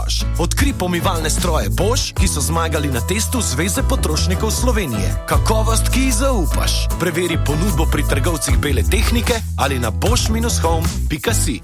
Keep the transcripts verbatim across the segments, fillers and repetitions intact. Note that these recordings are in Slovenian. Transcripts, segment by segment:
Bosch. Odkri pomivalne stroje Bosch, ki so zmagali na testu Zveze potrošnikov Slovenije. Kakovost, ki ji zaupaš. Preveri ponudbo pri trgovcih bele tehnike ali na bosch dash home pika si.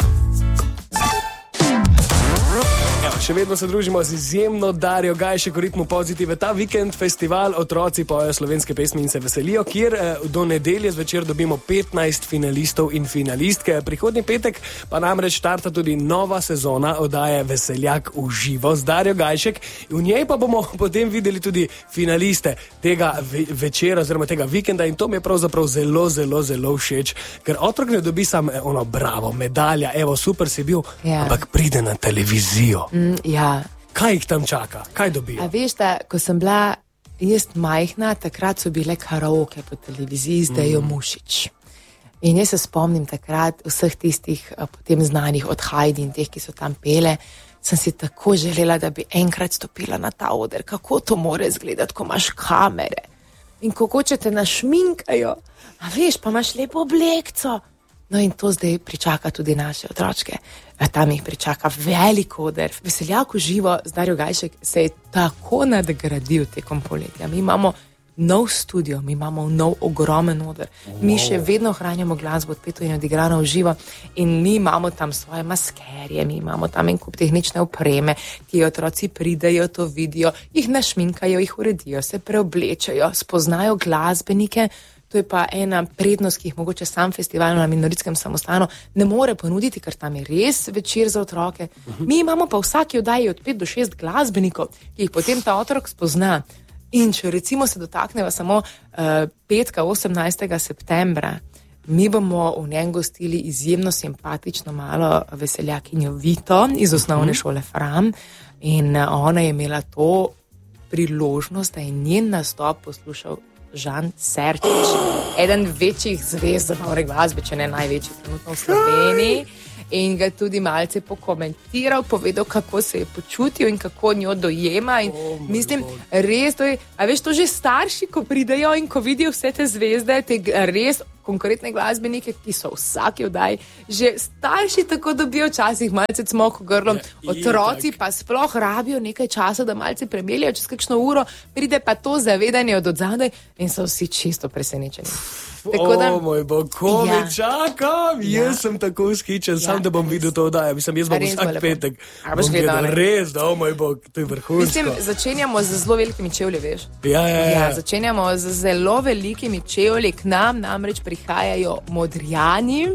Še vedno se družimo z izjemno Darjo Gajšek v ritmu Pozitive. Ta vikend festival Otroci pojejo slovenske pesmi in se veselijo, kjer eh, do nedelje zvečer dobimo petnajst finalistov in finalistke. Prihodnji petek pa namreč starta tudi nova sezona oddaje Veseljak v živo z Darjo Gajšek. V njej pa bomo potem videli tudi finaliste tega ve- večera oziroma tega vikenda in to mi je pravzaprav zelo, zelo, zelo všeč, ker otrok ne dobi sam eh, ono bravo, medalja, evo, super si bil, Ja. ampak pride na televizijo. Mm, ja. Kaj jih tam čaka? Kaj dobijo? A veš, da ko sem bila jaz majhna, takrat so bile karaoke po televiziji z Dejo Mušič. In jaz se spomnim takrat vseh tistih a, potem znanih od Heidi in teh, ki so tam pele, sem si tako želela, da bi enkrat stopila na ta oder. Kako to more izgledati, ko imaš kamere in kako če te našminkajo, a veš, pa imaš lepo oblekco. No in to zdaj pričaka tudi naše otročke. A tam jih pričaka velik oder. Veseljak v živo z Darjo Gajšek se je tako nadgradil tekom poletja. Mi imamo nov studio, mi imamo nov ogromen oder. Mi še vedno hranjamo glasbo odpeto in odigrano v živo in mi imamo tam svoje maskerje, mi imamo tam en kup tehnične opreme, ki otroci pridejo, to vidijo, jih našminkajo, jih uredijo, se preoblečajo, spoznajo glasbenike. To je pa ena prednost, ki jih mogoče sam festival na Minoritskem samostanu ne more ponuditi, ker tam je res večer za otroke. Mi imamo pa vsaki oddaji od pet do šest glasbenikov, ki jih potem ta otrok spozna. In če recimo se dotakneva samo uh, petka osemnajstega septembra, mi bomo v njem gostili izjemno simpatično malo veseljakinjo Vito iz osnovne šole Fram in uh, ona je imela to priložnost, da je njen nastop poslušal Žan Serčič, eden večjih zvezd nove glasbe, če ne največji trenutno v Sloveniji. In ga tudi malce pokomentiral, povedal, kako se je počutil in kako njo dojema. In oh, mislim, res, to je, a veš, to že starši, ko pridejo in ko vidijo vse te zvezde, te res konkretne glasbenike, ki so vsaki oddaji, že starši tako dobijo včasih malce cmoko grlom, otroci pa sploh rabijo nekaj časa, da malce premeljajo čez kakšno uro, pride pa to zavedanje od odzadaj in so vsi čisto presenečeni. Tako da, o moj bog, ko Ja. me čakam, Ja. jaz sem tako skičen, Ja, sam da bom res. videl to oddajo, mislim, jaz bom Res bo vsak lepo. petek, A boš bom gledal, gledal, ne? res, da, o moj bog, to je vrhunsko. Mislim, začenjamo z zelo velikimi čevlji, veš? Ja, ja, ja. Ja, začenjamo z zelo velikimi čevlji, k nam namreč prihajajo Modrijani.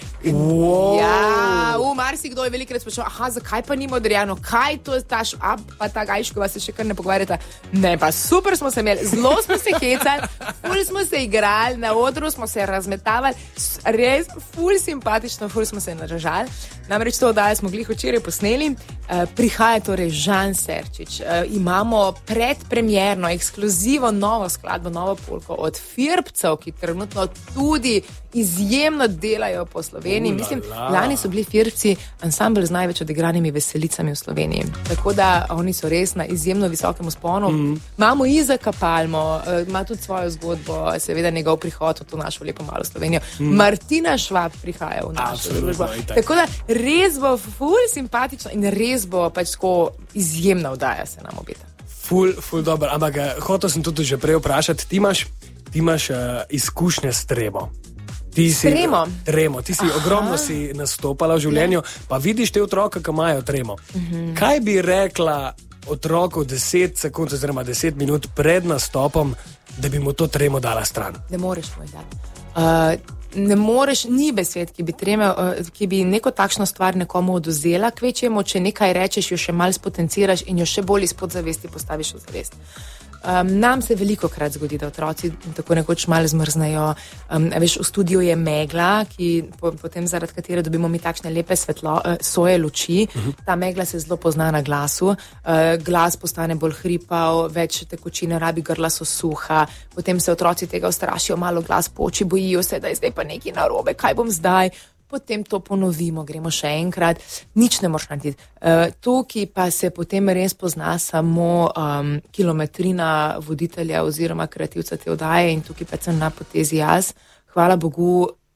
Wow. Ja, v marsikdo je velikrat sprašal, aha, zakaj pa ni Modrijano, kaj to je ta, š- a pa ta Gajškova se še kar ne pogovarjata. Ne, pa super smo se imeli, zelo smo se hecali, ful smo se igrali, na odru smo se razmetavali, s- res ful simpatično, ful smo se naražali. Namreč to oddajo smo glih včeraj posneli, uh, prihaja torej Žan Serčič. Uh, imamo predpremierno, ekskluzivo novo skladbo, novo polko od Firbcev, ki trenutno tudi izjemno delajo po Sloveniji. Mislim, lani so bili Firbci ansambl z največ odigranimi veselicami v Sloveniji. Tako da oni so res na izjemno visokem vzponu. Mm. Imamo Izaka Palmo, uh, ima tudi svojo zgodbo, seveda njegov prihod v to našo lepo malo Slovenijo. Mm. Martina Švab prihaja v našo Absolutno, družbo. itak. Tako da res bo ful simpatično in res bo pač tako izjemna oddaja se nam obeta. Ful, ful dobro, ampak eh, hotel sem tudi že prej vprašati, ti imaš, ti imaš uh, izkušnje s tremo. Ti si, Tremo? Tremo, ti si Aha. ogromno si nastopala v življenju, pa vidiš te otroke, ki imajo tremo. Mhm. Kaj bi rekla otroku deset sekund oziroma deset minut pred nastopom, da bi mu to tremo dala stran? Ne moreš moj dati. Uh, ne moreš, ni besed, ki bi, treme, uh, ki bi neko takšno stvar nekomu oduzela, kvečjemu, če nekaj rečeš, jo še malo spotenciraš in jo še bolj iz podzavesti postaviš v zavest. Um, nam se veliko krat zgodi, da otroci tako nekoč malo zmrznejo. Um, veš, v studiu je megla, ki po, potem zaradi katere dobimo mi takšne lepe svetlo, uh, soje luči. Uh-huh. Ta megla se zelo pozna na glasu. Uh, glas postane bolj hripav, več tekočine rabi, grla so suha. Potem se otroci tega ustrašijo, malo glas poči, bojijo se, da je zdaj pa nekaj narobe, kaj bom zdaj. Potem to ponovimo, gremo še enkrat, nič ne moreš narediti. Uh, tukaj pa se potem res pozna samo um, kilometrina voditelja oziroma kreativca te oddaje in tukaj pa sem na potezi jaz. Hvala Bogu,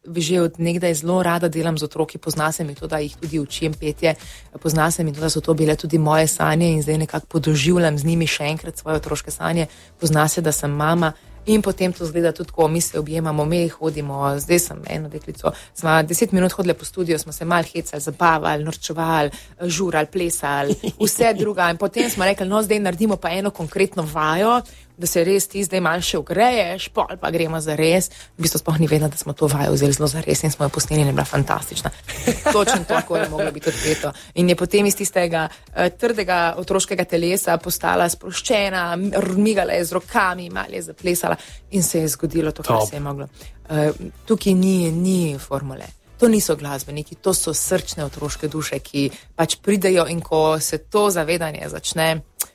že od nekdaj zelo rada delam z otroki, pozna se mi to, da jih tudi učim petje, pozna se mi to, da so to bile tudi moje sanje in zdaj nekako podoživljam z njimi še enkrat svoje otroške sanje, pozna se, da sem mama. In potem to zgleda tudi tako, mi se objemamo, mi hodimo, zdaj sem eno deklico, smo deset minut hodile po studiu, smo se mal hecali, zabavali, norčevali, žurali, plesali, vse druga. In potem smo rekli, no zdaj naredimo pa eno konkretno vajo, da se res ti zdaj malo še ugreješ, pol pa gremo za res. V bistvu sploh ni vedela, da smo to vajo vzeli zelo za res in smo jo posneli in je bila fantastična. Točno tako je moglo biti odpeto. In je potem iz tistega uh, trdega otroškega telesa postala sproščena, migala je z rokami, malo je zaplesala in se je zgodilo to, kar se je moglo. Uh, tukaj ni, ni formule. To niso glasbeniki, to so srčne otroške duše, ki pač pridejo in ko se to zavedanje začne,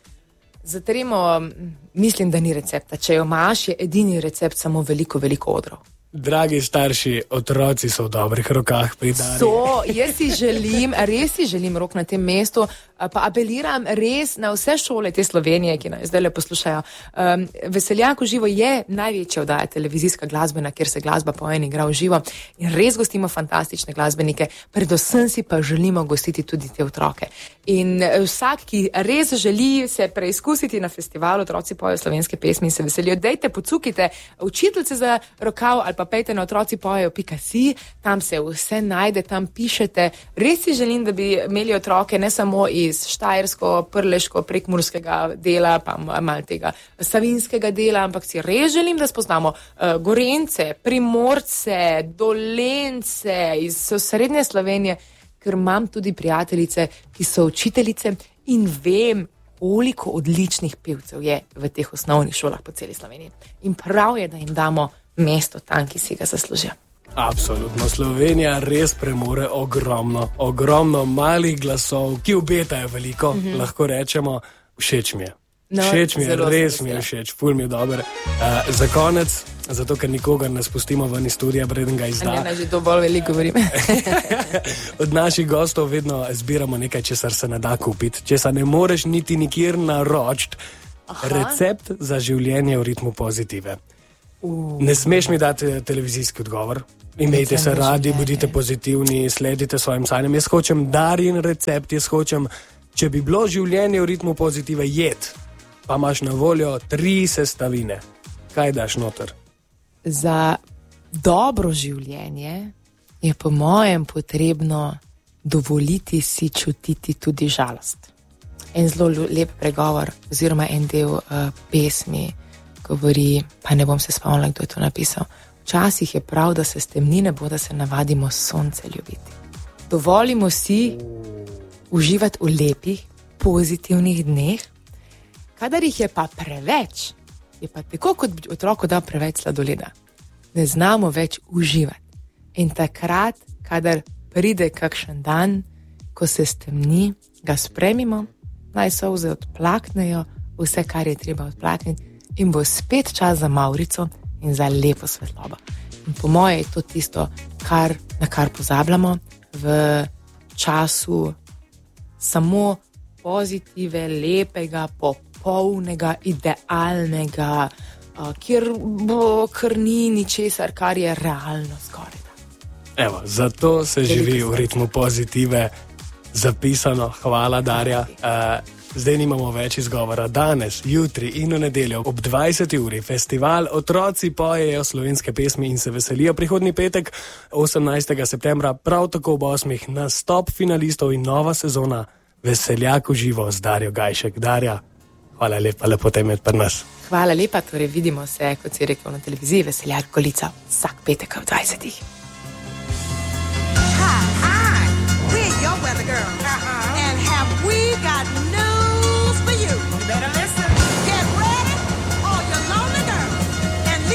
za tremo mislim, da ni recepta. Če jo imaš, je edini recept samo veliko, veliko odrov. Dragi starši, otroci so v dobrih rokah pri Darji. So, jaz si želim, res si želim rok na tem mestu, pa apeliram res na vse šole te Slovenije, ki nas zdaj le poslušajo. Um, Veseljak v živo je največja oddaja televizijska glasbena, kjer se glasba poje in igra v živo in res gostimo fantastične glasbenike, predvsem si pa želimo gostiti tudi te otroke. In vsak, ki res želi se preizkusiti na festivalu Otroci pojejo slovenske pesmi in se veselijo, dejte, pocukite učiteljice za rokav ali pa pejte na otroci pojejo pika si, tam se vse najde, tam pišete. Res si želim, da bi imeli otroke ne samo iz štajersko, prleško, prekmurskega dela, pa malo tega savinskega dela, ampak si res želim, da spoznamo uh, Gorence, Primorce, Dolence iz srednje Slovenije, ker imam tudi prijateljice, ki so učiteljice in vem, koliko odličnih pevcev je v teh osnovnih šolah po celi Sloveniji. In prav je, da jim damo mesto tam, ki si ga zaslužijo. Absolutno, Slovenija res premore ogromno, ogromno malih glasov, ki obetajo veliko, mm-hmm. lahko rečemo, všeč mi je. No, všeč mi je, res mi je všeč, ful mi je dober. Uh, za konec, zato ker nikogar ne spustimo ven iz studija, preden ga izda. Ne, ne, že to bolj veliko govorim. Od naših gostov vedno zbiramo nekaj, česar se ne da kupiti, česar ne moreš niti nikjer naročiti. Recept za življenje v ritmu pozitive. Uh. Ne smeš mi dati televizijski odgovor. Imejte se radi, bodite pozitivni, sledite svojim sanjam. Jaz hočem Darjin recept, jaz hočem, če bi bilo življenje v ritmu pozitive jed, pa imaš na voljo tri sestavine. Kaj daš noter? Za dobro življenje je po mojem potrebno dovoliti si čutiti tudi žalost. En zelo lep pregovor oziroma en del uh, pesmi govori, pa ne bom se spomnila, kdo je to napisal. Včasih je prav, da se stemni nebo, da se navadimo sonce ljubiti. Dovolimo si uživati v lepih, pozitivnih dneh, kadar jih je pa preveč, je pa tako, kot bi otroku dal preveč sladoleda. Ne znamo več uživati. In takrat, kadar pride kakšen dan, ko se stemni, ga spremimo, naj solze odplaknejo, vse, kar je treba odplakniti, in bo spet čas za Maurico in za lepo svetlobo. In po moje je to tisto, kar, na kar pozabljamo v času samo pozitive, lepega, popolnega, idealnega, uh, kjer bo kar ni ničesar, kar je realno skoraj. Evo, zato se Veliko živi v ritmu pozitive. Zapisano, hvala Darja. Uh, Zdaj nimamo več izgovora. Danes, jutri in v nedeljo ob dvajseti uri festival Otroci pojejo slovenske pesmi in se veselijo. Prihodnji petek, osemnajstega septembra, prav tako ob osmih, nastop finalistov in nova sezona Veseljak v živo z Darjo Gajšek. Darja, hvala lepa, lepo te imeti pri nas. Hvala lepa, torej vidimo se, kot si rekel na televiziji, Veseljak Golica vsak petek ob dvajsetih.